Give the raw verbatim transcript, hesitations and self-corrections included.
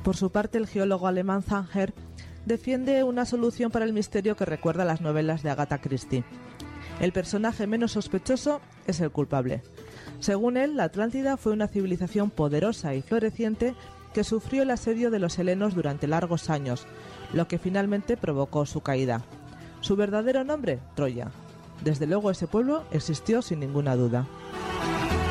Por su parte, el geólogo alemán Zanger defiende una solución para el misterio que recuerda a las novelas de Agatha Christie. El personaje menos sospechoso es el culpable. Según él, la Atlántida fue una civilización poderosa y floreciente que sufrió el asedio de los helenos durante largos años, lo que finalmente provocó su caída. Su verdadero nombre, Troya. Desde luego ese pueblo existió sin ninguna duda.